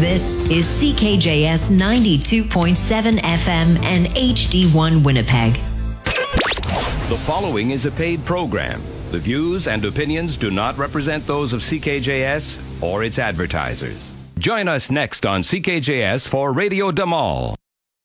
This is CKJS 92.7 FM and HD1 Winnipeg. The following is a paid program. The views and opinions do not represent those of CKJS or its advertisers. Join us next on CKJS for Radio Damal.